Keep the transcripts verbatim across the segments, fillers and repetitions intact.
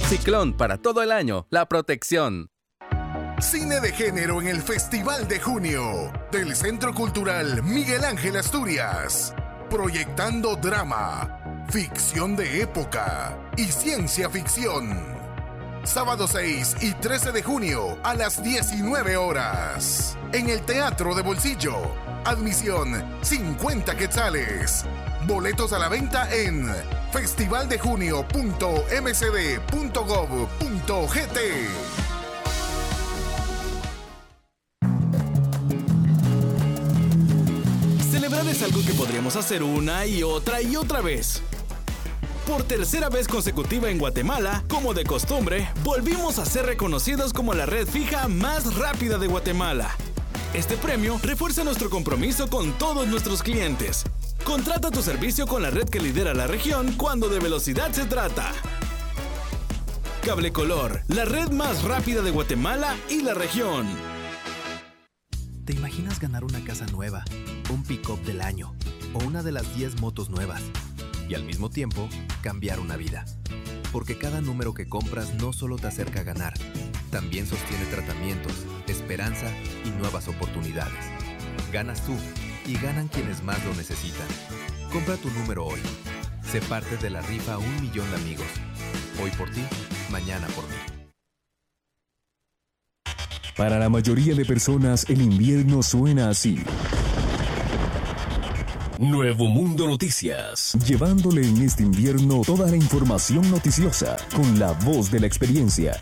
Ciclón, para todo el año, la protección. Cine de género en el Festival de Junio del Centro Cultural Miguel Ángel Asturias. Proyectando drama, ficción de época y ciencia ficción. Sábado seis y trece de junio a las diecinueve horas. En el Teatro de Bolsillo. Admisión cincuenta quetzales. Boletos a la venta en festival de junio punto m c d punto gov punto g t. Celebrar es algo que podríamos hacer una y otra y otra vez. Por tercera vez consecutiva en Guatemala, como de costumbre, volvimos a ser reconocidos como la red fija más rápida de Guatemala. Este premio refuerza nuestro compromiso con todos nuestros clientes. Contrata tu servicio con la red que lidera la región cuando de velocidad se trata. Cable Color, la red más rápida de Guatemala y la región. ¿Te imaginas ganar una casa nueva, un pick-up del año o una de las diez motos nuevas? Y al mismo tiempo, cambiar una vida. Porque cada número que compras no solo te acerca a ganar, también sostiene tratamientos, esperanza y nuevas oportunidades. Ganas tú y ganan quienes más lo necesitan. Compra tu número hoy. Sé parte de la rifa Un Millón de Amigos. Hoy por ti, mañana por mí. Para la mayoría de personas, el invierno suena así. Nuevo Mundo Noticias. Llevándole en este invierno toda la información noticiosa con la voz de la experiencia.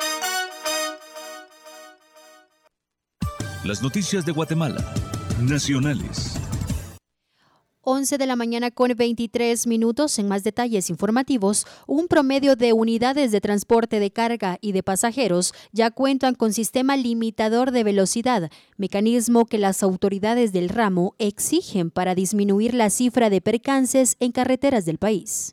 Las noticias de Guatemala. Nacionales. once de la mañana con veintitrés minutos. En más detalles informativos, un promedio de unidades de transporte de carga y de pasajeros ya cuentan con sistema limitador de velocidad, mecanismo que las autoridades del ramo exigen para disminuir la cifra de percances en carreteras del país.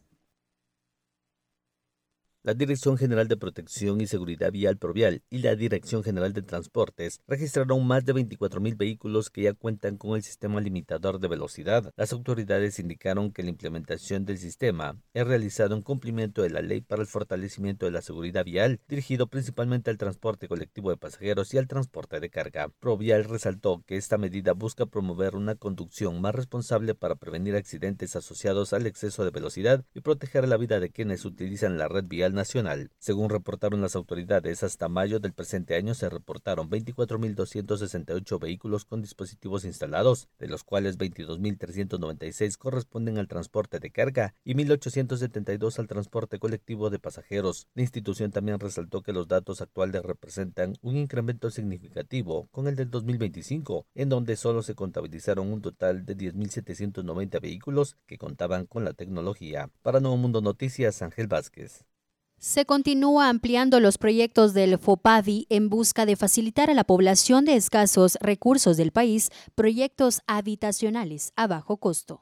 La Dirección General de Protección y Seguridad Vial Provial y la Dirección General de Transportes registraron más de veinticuatro mil vehículos que ya cuentan con el sistema limitador de velocidad. Las autoridades indicaron que la implementación del sistema es realizado en cumplimiento de la Ley para el Fortalecimiento de la Seguridad Vial, dirigido principalmente al transporte colectivo de pasajeros y al transporte de carga. Provial resaltó que esta medida busca promover una conducción más responsable para prevenir accidentes asociados al exceso de velocidad y proteger la vida de quienes utilizan la red vial nacional. Según reportaron las autoridades, hasta mayo del presente año se reportaron veinticuatro mil doscientos sesenta y ocho vehículos con dispositivos instalados, de los cuales veintidós mil trescientos noventa y seis corresponden al transporte de carga y mil ochocientos setenta y dos al transporte colectivo de pasajeros. La institución también resaltó que los datos actuales representan un incremento significativo con el del dos mil veinticinco, en donde solo se contabilizaron un total de diez mil setecientos noventa vehículos que contaban con la tecnología. Para Nuevo Mundo Noticias, Ángel Vázquez. Se continúa ampliando los proyectos del FOPAVI en busca de facilitar a la población de escasos recursos del país proyectos habitacionales a bajo costo.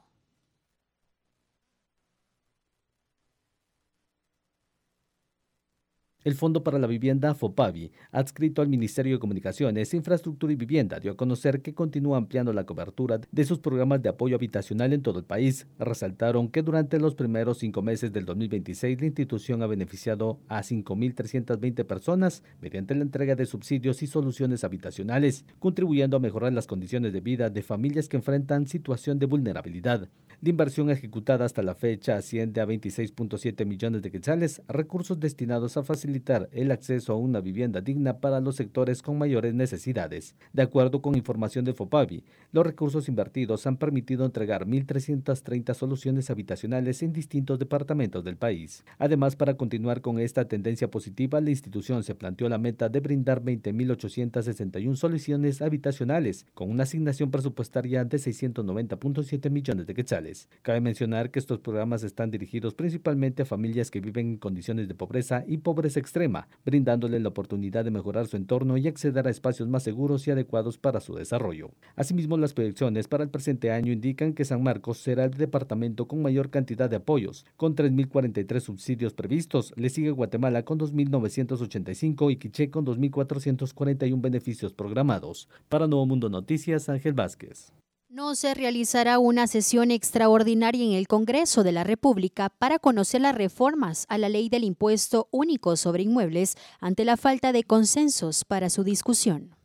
El Fondo para la Vivienda, FOPAVI, adscrito al Ministerio de Comunicaciones, Infraestructura y Vivienda, dio a conocer que continúa ampliando la cobertura de sus programas de apoyo habitacional en todo el país. Resaltaron que durante los primeros cinco meses del dos mil veintiséis, la institución ha beneficiado a cinco mil trescientas veinte personas mediante la entrega de subsidios y soluciones habitacionales, contribuyendo a mejorar las condiciones de vida de familias que enfrentan situación de vulnerabilidad. La inversión ejecutada hasta la fecha asciende a veintiséis punto siete millones de quetzales, recursos destinados a facilitar el acceso a una vivienda digna para los sectores con mayores necesidades. De acuerdo con información de FOPAVI, los recursos invertidos han permitido entregar mil trescientas treinta soluciones habitacionales en distintos departamentos del país. Además, para continuar con esta tendencia positiva, la institución se planteó la meta de brindar veinte mil ochocientas sesenta y una soluciones habitacionales, con una asignación presupuestaria de seiscientos noventa punto siete millones de quetzales. Cabe mencionar que estos programas están dirigidos principalmente a familias que viven en condiciones de pobreza y pobreza extrema, brindándoles la oportunidad de mejorar su entorno y acceder a espacios más seguros y adecuados para su desarrollo. Asimismo, las proyecciones para el presente año indican que San Marcos será el departamento con mayor cantidad de apoyos, con tres mil cuarenta y tres subsidios previstos. Le sigue Guatemala con dos mil novecientos ochenta y cinco y Quiché con dos mil cuatrocientos cuarenta y uno beneficios programados. Para Nuevo Mundo Noticias, Ángel Vázquez. No se realizará una sesión extraordinaria en el Congreso de la República para conocer las reformas a la ley del impuesto único sobre inmuebles ante la falta de consensos para su discusión.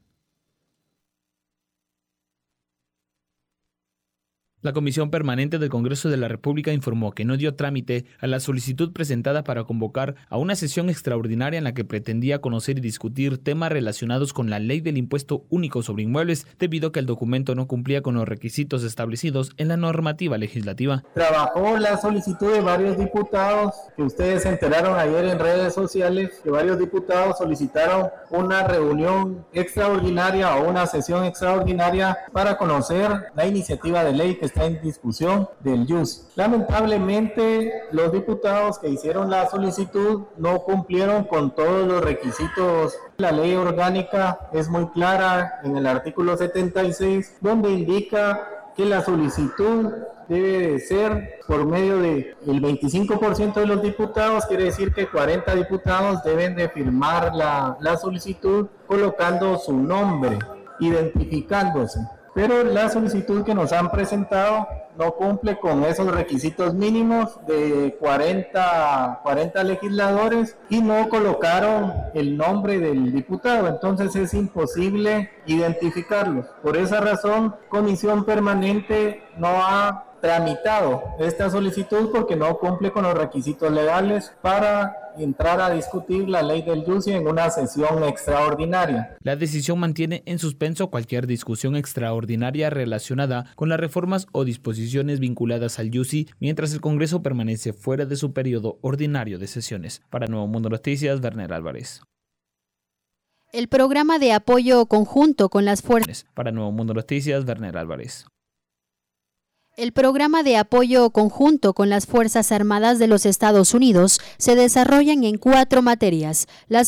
La Comisión Permanente del Congreso de la República informó que no dio trámite a la solicitud presentada para convocar a una sesión extraordinaria en la que pretendía conocer y discutir temas relacionados con la ley del impuesto único sobre inmuebles, debido a que el documento no cumplía con los requisitos establecidos en la normativa legislativa. Trabajó la solicitud de varios diputados, que ustedes se enteraron ayer en redes sociales, que varios diputados solicitaron una reunión extraordinaria o una sesión extraordinaria para conocer la iniciativa de ley que está en discusión del Y U S. Lamentablemente, los diputados que hicieron la solicitud no cumplieron con todos los requisitos. La ley orgánica es muy clara en el artículo setenta y seis, donde indica que la solicitud debe de ser por medio del veinticinco por ciento de los diputados, quiere decir que cuarenta diputados deben de firmar la, la solicitud colocando su nombre, identificándose. Pero la solicitud que nos han presentado no cumple con esos requisitos mínimos de cuarenta, cuarenta legisladores y no colocaron el nombre del diputado, entonces es imposible identificarlos. Por esa razón, Comisión Permanente no ha tramitado esta solicitud porque no cumple con los requisitos legales para entrar a discutir la ley del Y U C I en una sesión extraordinaria. La decisión mantiene en suspenso cualquier discusión extraordinaria relacionada con las reformas o disposiciones vinculadas al Y U C I mientras el Congreso permanece fuera de su periodo ordinario de sesiones. Para Nuevo Mundo Noticias, Werner Álvarez. El programa de apoyo conjunto con las fuerzas. Para Nuevo Mundo Noticias, Werner Álvarez. El programa de apoyo conjunto con las Fuerzas Armadas de los Estados Unidos se desarrollan en cuatro materias, las